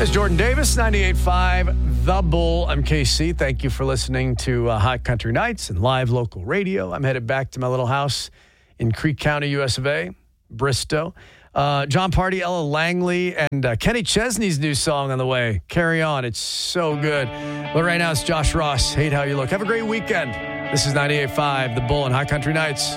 It's Jordan Davis, 98.5 The Bull. I'm KC. Thank you for listening to Hot Country Nights and live local radio. I'm headed back to my little house in Creek County, US of A, Bristow. John Party, Ella Langley, and Kenny Chesney's new song on the way. Carry On. It's so good. But right now, it's Josh Ross. Hate How You Look. Have a great weekend. This is 98.5 The Bull and Hot Country Nights.